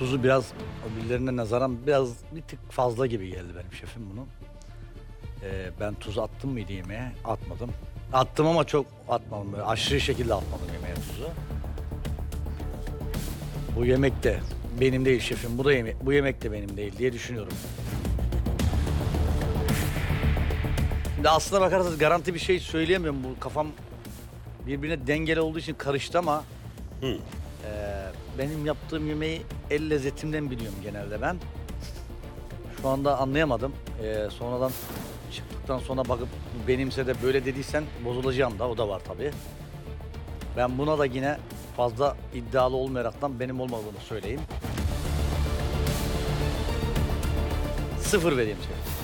tuzu biraz öbürlerine nazaran biraz bir tık fazla gibi geldi benim şefim bunun. Ben tuz attım mıydı yemeğe? Atmadım. Attım ama çok atmadım. Böyle aşırı şekilde atmadım yemeğe tuzu. Bu yemek de benim değil şefim. Bu yemek de benim değil diye düşünüyorum. Şimdi aslına bakarsanız garanti bir şey söyleyemiyorum. Bu kafam birbirine dengeli olduğu için karıştı ama benim yaptığım yemeği el lezzetimden biliyorum genelde ben. Şu anda anlayamadım. Sonradan çıktıktan sonra bakıp bu benimse de böyle dediysen bozulacağım da o da var tabii. Ben buna da yine fazla iddialı olmayaraktan benim olmadığını söyleyeyim. 0 vereyim şef.